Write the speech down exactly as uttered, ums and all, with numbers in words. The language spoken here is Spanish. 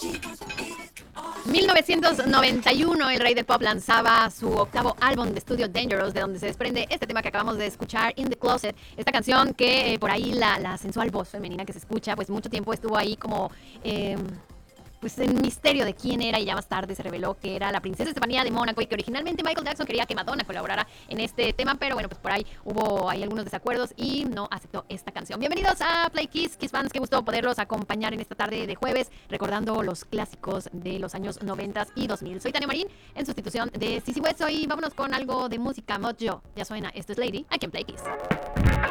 mil novecientos noventa y uno, el rey del pop lanzaba su octavo álbum de estudio Dangerous, de donde se desprende este tema que acabamos de escuchar, In the Closet. Esta canción que eh, por ahí la, la sensual voz femenina que se escucha, pues mucho tiempo estuvo ahí como... Eh, pues el misterio de quién era, y ya más tarde se reveló que era la princesa Estefanía de Mónaco, y que originalmente Michael Jackson quería que Madonna colaborara en este tema, pero bueno, pues por ahí hubo hay algunos desacuerdos y no aceptó esta canción. Bienvenidos a Play Kiss, Kiss fans, qué gusto poderlos acompañar en esta tarde de jueves, recordando los clásicos de los años noventa y dos mil. Soy Tania Marín, en sustitución de Sissy Hueso, y vámonos con algo de música. Mojo, ya suena, esto es Lady, aquí en Play Kiss.